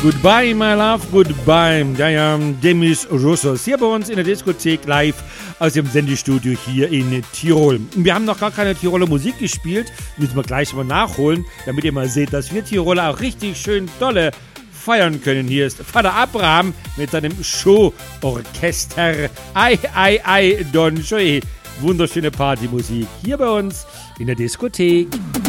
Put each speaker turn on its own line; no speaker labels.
Goodbye, my love, goodbye. Ja, Demis Roussos hier bei uns in der Diskothek live aus dem Sendestudio hier in Tirol. Wir haben noch gar keine Tiroler Musik gespielt, müssen wir gleich mal nachholen, damit ihr mal seht, dass wir Tiroler auch richtig schön dolle feiern können. Hier ist Vater Abraham mit seinem Show-Orchester. Ei, ei, ei, Don Joey. Wunderschöne Partymusik hier bei uns in der Diskothek.